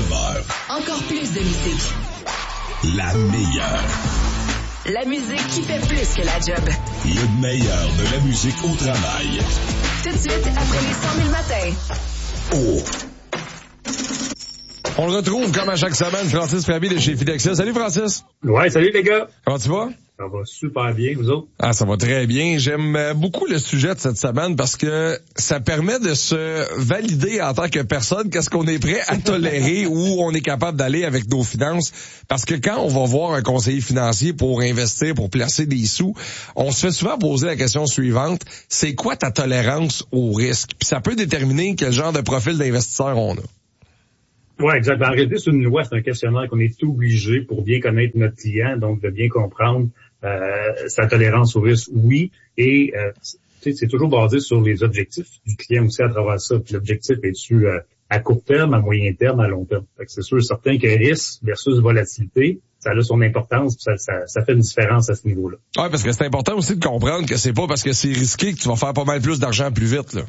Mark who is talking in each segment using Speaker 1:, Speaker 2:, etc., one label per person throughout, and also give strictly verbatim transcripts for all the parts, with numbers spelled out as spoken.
Speaker 1: neuf heures.
Speaker 2: Encore plus de musique.
Speaker 1: La meilleure.
Speaker 2: La musique qui fait plus que la job.
Speaker 1: Le meilleur de la musique au travail.
Speaker 2: Tout de suite, après les cent mille matins.
Speaker 1: Oh.
Speaker 3: On le retrouve, comme à chaque semaine, Francis Fabi de chez Fidexia. Salut, Francis.
Speaker 4: Ouais, salut les gars.
Speaker 3: Comment tu vas?
Speaker 4: Ça va super bien, vous autres?
Speaker 3: Ah, ça va très bien. J'aime beaucoup le sujet de cette semaine parce que ça permet de se valider en tant que personne qu'est-ce qu'on est prêt à tolérer où on est capable d'aller avec nos finances. Parce que quand on va voir un conseiller financier pour investir, pour placer des sous, on se fait souvent poser la question suivante. C'est quoi ta tolérance au risque? Puis ça peut déterminer quel genre de profil d'investisseur on a.
Speaker 4: Oui, exactement. En réalité, c'est une loi, c'est un questionnaire qu'on est obligé pour bien connaître notre client, donc de bien comprendre euh, sa tolérance au risque, oui. Et euh, c'est toujours basé sur les objectifs du client aussi à travers ça. Puis l'objectif est-tu euh, à court terme, à moyen terme, à long terme. Fait que c'est sûr certain que risque versus volatilité, ça a son importance, ça, ça, ça fait une différence à ce niveau-là.
Speaker 3: Oui, parce que c'est important aussi de comprendre que c'est pas parce que c'est risqué que tu vas faire pas mal plus d'argent plus vite, là.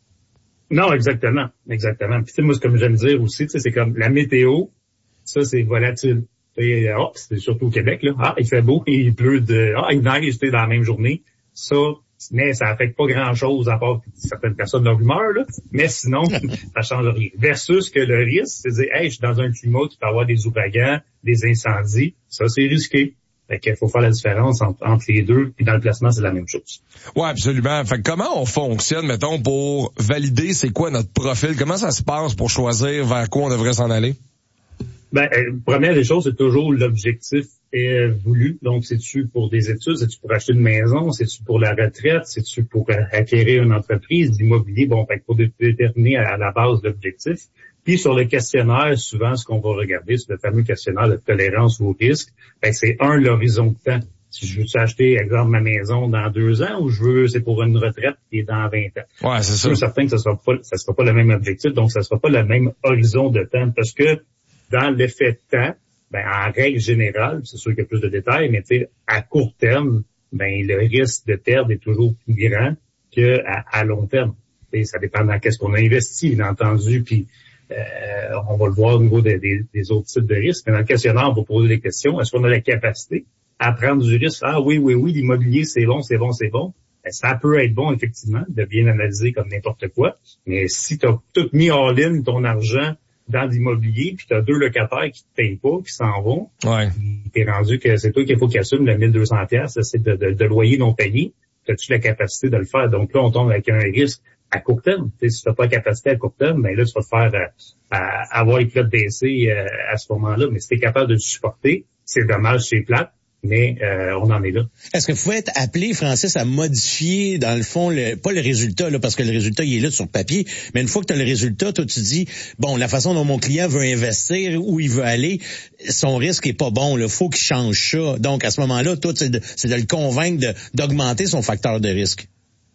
Speaker 4: Non, exactement, exactement. Puis tu sais, moi, ce que j'aime dire aussi, tu sais, c'est comme la météo, ça, c'est volatile. Et, oh, c'est surtout au Québec, là. Ah, il fait beau, il pleut de, ah, il neige, tu sais, dans la même journée. Ça, mais ça affecte pas grand-chose à part certaines personnes leur humeur, là. Mais sinon, ça change rien. Versus que le risque, c'est de dire, hey, je suis dans un climat qui peut avoir des ouragans, des incendies. Ça, c'est risqué. Fait qu'il faut faire la différence entre, entre les deux, puis dans le placement, c'est la même chose.
Speaker 3: Ouais, absolument. Fait que comment on fonctionne, mettons, pour valider c'est quoi notre profil? Comment ça se passe pour choisir vers quoi on devrait s'en aller?
Speaker 4: Ben, euh, première des choses, c'est toujours l'objectif est voulu. Donc, c'est-tu pour des études, c'est-tu pour acheter une maison, c'est-tu pour la retraite, c'est-tu pour euh, acquérir une entreprise, l'immobilier? Bon, fait que pour dé- déterminer à, à la base l'objectif. Puis sur le questionnaire, souvent, ce qu'on va regarder, c'est le fameux questionnaire de tolérance au risque. Ben, c'est un, l'horizon de temps. Si je veux acheter, exemple, ma maison dans deux ans, ou je veux, c'est pour une retraite qui est dans vingt ans.
Speaker 3: Ouais, c'est ça.
Speaker 4: Je suis certain que ça sera pas, ça sera pas le même objectif, donc ça sera pas le même horizon de temps, parce que dans l'effet de temps, ben, en règle générale, c'est sûr qu'il y a plus de détails, mais tu sais, à court terme, ben, le risque de perdre est toujours plus grand que à, à long terme. Et ça dépend dans qu'est-ce qu'on a investi, bien entendu, puis Euh, on va le voir au niveau des, des, des autres types de risques. Mais dans le questionnaire, on va poser des questions. Est-ce qu'on a la capacité à prendre du risque? Ah oui, oui, oui, l'immobilier, c'est bon, c'est bon, c'est bon. Ben, ça peut être bon, effectivement, de bien analyser comme n'importe quoi. Mais si tu as tout mis all-in ton argent dans l'immobilier, puis tu as deux locataires qui te payent pas, qui s'en vont,
Speaker 3: ouais.
Speaker 4: t'es rendu que c'est toi qu'il faut qu'il assume le mille deux cents dollars, c'est de, de, de loyer non payé. As-tu la capacité de le faire? Donc là, on tombe avec un risque à court terme. T'sais, si tu n'as pas la capacité à court terme, ben là, tu vas te faire euh, à, avoir les pilotes baissés euh, à ce moment-là. Mais si tu es capable de le supporter, c'est dommage, c'est plate, mais euh, on en est là.
Speaker 5: Est-ce que vous pouvez être appelé, Francis, à modifier, dans le fond, le, pas le résultat, là, parce que le résultat, il est là sur papier, mais une fois que tu as le résultat, toi, tu dis, bon, la façon dont mon client veut investir, où il veut aller, son risque est pas bon, il faut qu'il change ça. Donc, à ce moment-là, toi, c'est de, c'est de le convaincre de, d'augmenter son facteur de risque.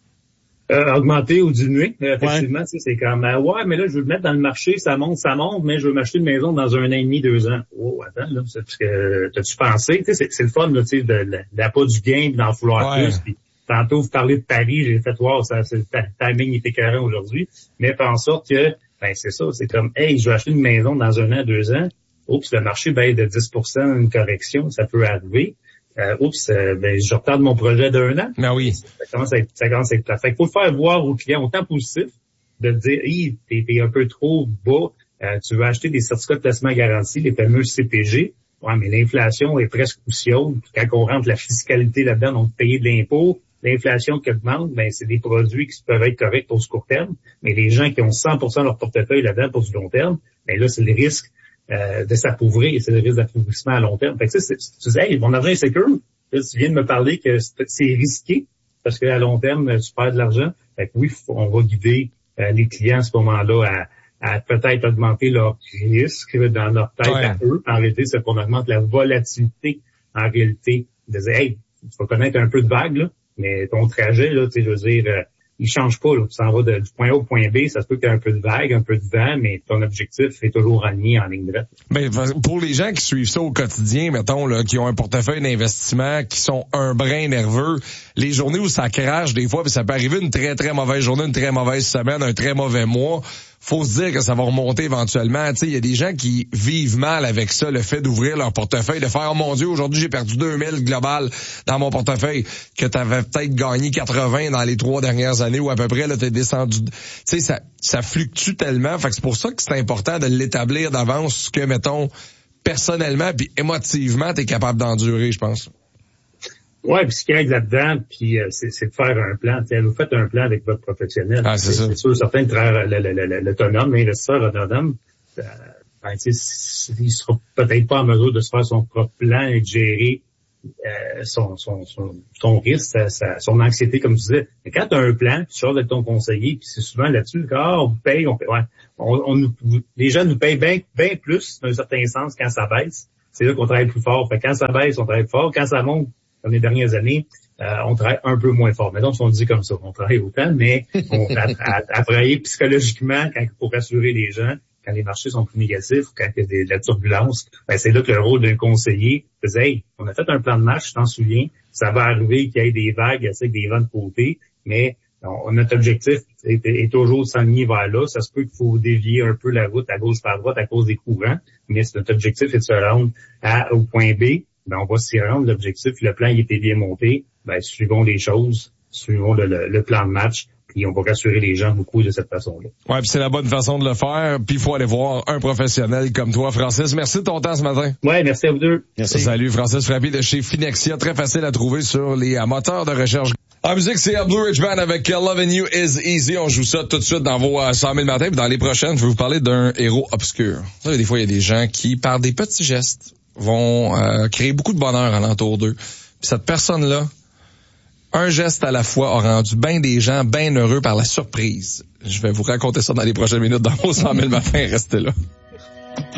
Speaker 4: Euh, augmenter ou diminuer, euh, effectivement,
Speaker 5: ouais.
Speaker 4: Tu sais, c'est comme, euh, ouais, mais là, je veux le mettre dans le marché, ça monte, ça monte, mais je veux m'acheter une maison dans un an et demi, deux ans. Oh, attends, là, c'est parce que, t'as-tu pensé? Tu sais, c'est, c'est le fun, là, tu sais, de, de, de la pas du gain, d'en vouloir
Speaker 3: ouais.
Speaker 4: plus, puis tantôt, vous parlez de Paris, j'ai fait voir, ça, c'est, le timing était carré aujourd'hui, mais fait en sorte que, ben, c'est ça, c'est comme, hey, je veux acheter une maison dans un an, deux ans, oups, le marché baisse de dix pour cent, une correction, ça peut arriver. Euh, oups, euh, ben, je retarde mon projet d'un an.
Speaker 3: Ben oui.
Speaker 4: Ça commence à être, ça commence à être plate. Fait qu'il faut le faire voir au client autant positif, de dire, hey, t'es, t'es un peu trop bas, euh, tu veux acheter des certificats de placement garantis, les fameux C P G. Ouais, mais l'inflation est presque poussière. Quand on rentre la fiscalité là-dedans, donc payer de l'impôt, l'inflation qui augmente, ben, c'est des produits qui peuvent être corrects pour du court terme. Mais les gens qui ont cent pour cent de leur portefeuille là-dedans pour du long terme, ben là, c'est le risque Euh, de s'appauvrir, c'est le risque d'appauvrissement à long terme. Fait que tu sais, tu dis, hey, mon argent est sécure. Là, tu viens de me parler que c'est risqué parce qu'à long terme, tu perds de l'argent. Fait que oui, on va guider euh, les clients à ce moment-là à, à peut-être augmenter leur risque dans leur tête
Speaker 3: ouais.
Speaker 4: à eux. En réalité, c'est qu'on augmente la volatilité en réalité. De dire, hey, tu vas connaître un peu de vague, là, mais ton trajet, là, tu sais, je veux dire, euh, il change pas, là. Tu s'en vas de, du point A au point B, ça se peut qu'il y ait un peu de vague, un peu de vent, mais ton objectif est toujours aligné en ligne droite.
Speaker 3: Ben, pour les gens qui suivent ça au quotidien, mettons, là, qui ont un portefeuille d'investissement, qui sont un brin nerveux, les journées où ça crache, des fois, puis ça peut arriver une très, très mauvaise journée, une très mauvaise semaine, un très mauvais mois. faut se dire que ça va remonter éventuellement. Tu sais, il y a des gens qui vivent mal avec ça, le fait d'ouvrir leur portefeuille, de faire, oh mon Dieu, aujourd'hui j'ai perdu deux mille global dans mon portefeuille, que t'avais peut-être gagné quatre-vingts dans les trois dernières années ou à peu près, là, t'es descendu. Tu sais, ça, ça fluctue tellement. Fait que c'est pour ça que c'est important de l'établir d'avance, que, mettons, personnellement puis émotivement, t'es capable d'endurer, je pense.
Speaker 4: Ouais, puis ce qu'il y a là-dedans, puis euh, c'est, c'est de faire un plan. T'sais, vous faites un plan avec votre professionnel.
Speaker 3: Ah, c'est,
Speaker 4: c'est,
Speaker 3: ça.
Speaker 4: c'est sûr, certains travailleurs, l'autonome, l'investisseur autonome, euh, ben, il sera peut-être pas en mesure de se faire son propre plan et de gérer euh, son, son, son, son risque, sa, sa, son anxiété, comme tu disais. Mais quand tu as un plan, tu sors de ton conseiller, puis c'est souvent là-dessus, ah, on paye, on paye, ouais. On, on nous, les gens nous payent bien bien plus, d'un certain sens, quand ça baisse. C'est là qu'on travaille plus fort. Fait, quand ça baisse, on travaille plus fort. Quand ça monte, dans les dernières années, euh, on travaille un peu moins fort. Mais donc, on dit comme ça, on travaille autant, mais on a, a, a travaillé psychologiquement quand, pour rassurer les gens, quand les marchés sont plus négatifs, quand il y a des, de la turbulence. Ben, c'est là que le rôle d'un conseiller faisait, hey, on a fait un plan de match, je t'en souviens, ça va arriver qu'il y ait des vagues avec des vents de côté, mais on, notre objectif est, est toujours de s'enligner vers là. Ça se peut qu'il faut dévier un peu la route à gauche par droite à cause des courants, mais notre objectif est de se rendre à, au point B. Ben, on va s'y rendre, l'objectif, le plan il était bien monté, ben, suivons les choses, suivons le, le, le plan de match, puis on va rassurer les gens beaucoup de cette façon-là.
Speaker 3: Ouais, puis c'est la bonne façon de le faire, puis il faut aller voir un professionnel comme toi, Francis. Merci de ton temps ce matin.
Speaker 4: Ouais, merci à vous deux.
Speaker 3: Merci. Salut, Francis Frappé de chez Finexia, très facile à trouver sur les euh, moteurs de recherche. En musique, c'est Blue Ridge Band avec Lovin' You Is Easy. On joue ça tout de suite dans vos euh, cent mille matins, puis dans les prochaines, je vais vous parler d'un héros obscur. Ça, des fois, il y a des gens qui, par des petits gestes, vont euh, créer beaucoup de bonheur alentour d'eux. Puis cette personne-là, un geste à la fois, a rendu bien des gens bien heureux par la surprise. Je vais vous raconter ça dans les prochaines minutes dans vos cent mille matins. Restez là.